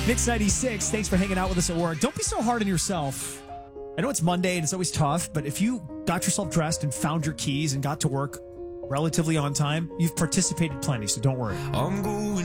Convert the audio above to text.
Mix 96, thanks for hanging out with us at work. Don't be so hard on yourself. I know it's Monday and it's always tough, but if you got yourself dressed and found your keys and got to work relatively on time, you've participated plenty, so don't worry. I'm going